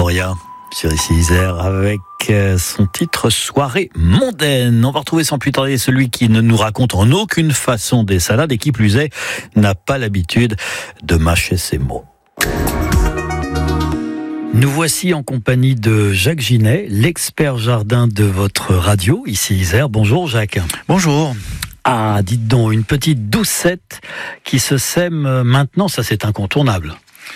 Gloria sur ici Isère avec son titre Soirée mondaine. On va retrouver sans plus tarder celui qui ne nous raconte en aucune façon des salades et qui plus est n'a pas l'habitude de mâcher ses mots. Nous voici en compagnie de Jacques Ginet, l'expert jardin de votre radio ici Isère. Bonjour Jacques. Bonjour. Ah, dites donc, une petite doucette qui se sème maintenant, ça c'est incontournable.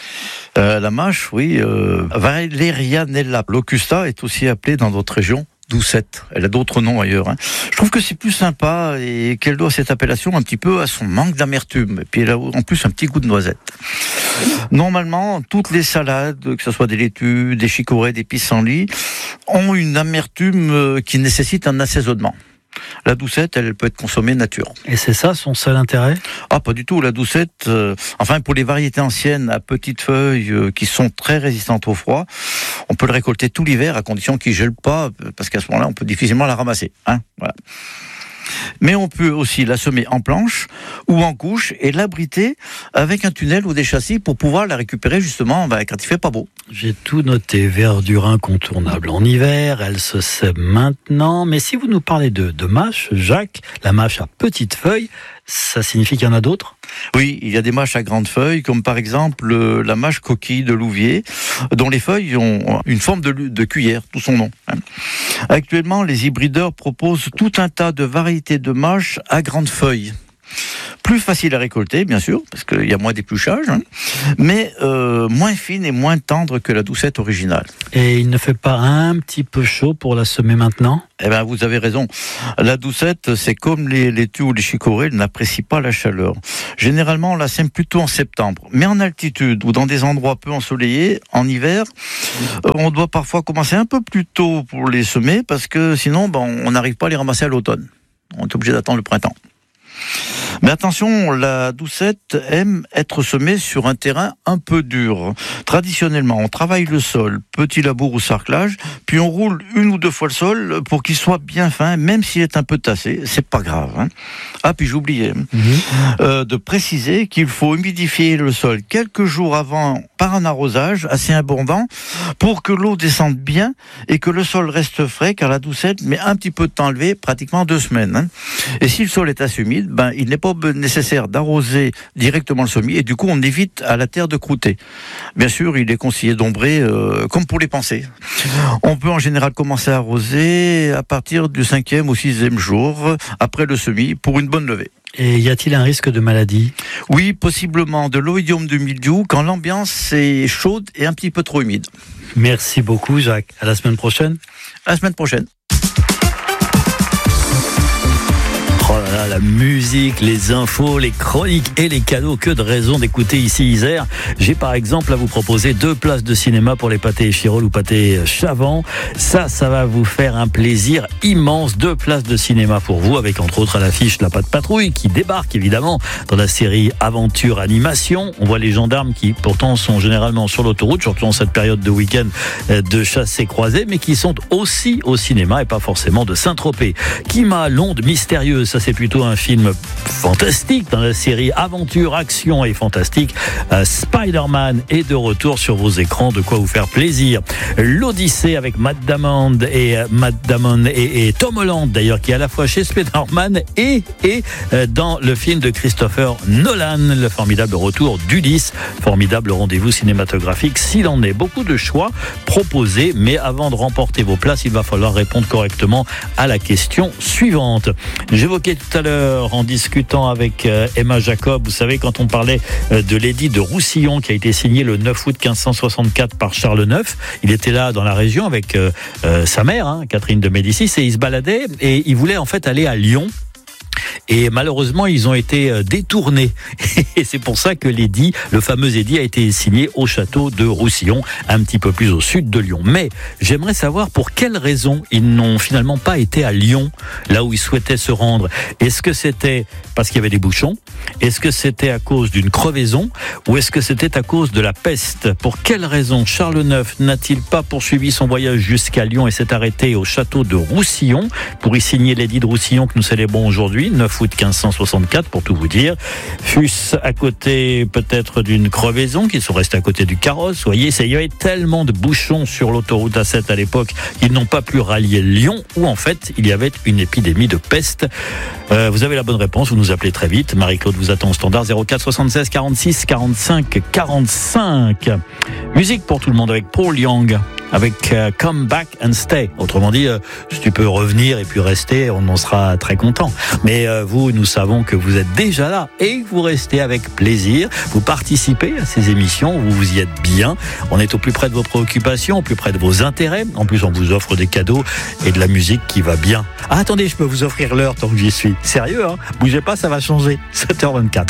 La mâche, oui. Valerianella locusta est aussi appelée dans d'autres régions doucette. Elle a d'autres noms ailleurs. Je trouve que c'est plus sympa et qu'elle doit cette appellation un petit peu à son manque d'amertume. Et puis elle a en plus un petit goût de noisette. Normalement, toutes les salades, que ce soit des laitues, des chicorées, des pissenlits, ont une amertume qui nécessite un assaisonnement. La doucette, elle peut être consommée nature. Et c'est ça son seul intérêt ? Ah, pas du tout. La doucette, pour les variétés anciennes à petites feuilles qui sont très résistantes au froid, on peut le récolter tout l'hiver à condition qu'il ne gèle pas, parce qu'à ce moment-là, on peut difficilement la ramasser. Voilà. Mais on peut aussi la semer en planche ou en couche et l'abriter avec un tunnel ou des châssis pour pouvoir la récupérer justement quand il fait pas beau. J'ai tout noté, verdure incontournable en hiver, elle se sème maintenant. Mais si vous nous parlez de mâche, Jacques, la mâche à petites feuilles, ça signifie qu'il y en a d'autres ? Oui, il y a des mâches à grandes feuilles, comme par exemple la mâche coquille de Louviers, dont les feuilles ont une forme de cuillère, tout son nom. Actuellement, les hybrideurs proposent tout un tas de variétés de mâches à grandes feuilles. Plus facile à récolter, bien sûr, parce qu'il y a moins d'épluchage, mais moins fine et moins tendre que la doucette originale. Et il ne fait pas un petit peu chaud pour la semer maintenant ? Eh bien, vous avez raison. La doucette, c'est comme les laitues ou les chicorées, elle n'apprécie pas la chaleur. Généralement, on la sème plutôt en septembre. Mais en altitude ou dans des endroits peu ensoleillés, en hiver, on doit parfois commencer un peu plus tôt pour les semer, parce que sinon, on n'arrive pas à les ramasser à l'automne. On est obligé d'attendre le printemps. Mais attention, la doucette aime être semée sur un terrain un peu dur. Traditionnellement, on travaille le sol, petit labour ou sarclage, puis on roule une ou deux fois le sol pour qu'il soit bien fin, même s'il est un peu tassé, c'est pas grave. Ah, puis j'oubliais de préciser qu'il faut humidifier le sol quelques jours avant par un arrosage assez abondant pour que l'eau descende bien et que le sol reste frais, car la doucette met un petit peu de temps à lever, pratiquement 2 semaines. Et si le sol est assez humide, il n'est pas nécessaire d'arroser directement le semis et du coup on évite à la terre de croûter. Bien sûr, il est conseillé d'ombrer comme pour les pensées. On peut en général commencer à arroser à partir du 5e ou 6e jour après le semis pour une bonne levée. Et y a-t-il un risque de maladie ? Oui, possiblement de l'oïdium de mildiou quand l'ambiance est chaude et un petit peu trop humide. Merci beaucoup Jacques. À la semaine prochaine. À la semaine prochaine. Oh là là, la musique, les infos, les chroniques et les cadeaux. Que de raisons d'écouter ici Isère. J'ai par exemple à vous proposer 2 places de cinéma pour les pâtés Échirol ou pâtés Chavant. Ça va vous faire un plaisir immense. 2 places de cinéma pour vous, avec entre autres à l'affiche La Patte Patrouille qui débarque évidemment dans la série Aventure Animation. On voit les gendarmes qui pourtant sont généralement sur l'autoroute, surtout en cette période de week-end de chassés croisés, mais qui sont aussi au cinéma et pas forcément de Saint-Tropez. Kima, l'onde mystérieuse, ça c'est plutôt un film fantastique dans la série Aventure, Action et Fantastique. Spider-Man est de retour sur vos écrans, de quoi vous faire plaisir. L'Odyssée avec Matt Damon et Tom Holland d'ailleurs, qui est à la fois chez Spider-Man et dans le film de Christopher Nolan, le formidable retour d'Ulysse. Formidable rendez-vous cinématographique s'il en est. Beaucoup de choix proposés, mais avant de remporter vos places, il va falloir répondre correctement à la question suivante. J'évoquais tout à l'heure en discutant avec Emma Jacob, vous savez, quand on parlait de l'édit de Roussillon qui a été signé le 9 août 1564 par Charles IX, il était là dans la région avec sa mère, Catherine de Médicis, et il se baladait et il voulait en fait aller à Lyon. Et malheureusement, ils ont été détournés. Et c'est pour ça que l'édit, le fameux édit, a été signé au château de Roussillon, un petit peu plus au sud de Lyon. Mais j'aimerais savoir pour quelles raisons ils n'ont finalement pas été à Lyon, là où ils souhaitaient se rendre. Est-ce que c'était parce qu'il y avait des bouchons ? Est-ce que c'était à cause d'une crevaison ? Ou est-ce que c'était à cause de la peste ? Pour quelles raisons Charles IX n'a-t-il pas poursuivi son voyage jusqu'à Lyon et s'est arrêté au château de Roussillon pour y signer l'édit de Roussillon que nous célébrons aujourd'hui ? 9 août 1564 pour tout vous dire. Fût-ce à côté peut-être d'une crevaison, qu'ils sont restés à côté du carrosse. Vous voyez, il y avait tellement de bouchons sur l'autoroute A7 à l'époque, ils n'ont pas pu rallier Lyon, où en fait il y avait une épidémie de peste. Vous avez la bonne réponse, vous nous appelez très vite. Marie-Claude vous attend au standard 04 76 46 45 45. Musique pour tout le monde avec Paul Young, avec Come Back and Stay. Autrement dit, si tu peux revenir et puis rester, on en sera très content. Mais vous, nous savons que vous êtes déjà là et que vous restez avec plaisir. Vous participez à ces émissions, vous y êtes bien. On est au plus près de vos préoccupations, au plus près de vos intérêts. En plus, on vous offre des cadeaux et de la musique qui va bien. Ah, attendez, je peux vous offrir l'heure tant que j'y suis. Sérieux, hein? Bougez pas, ça va changer. 7h24.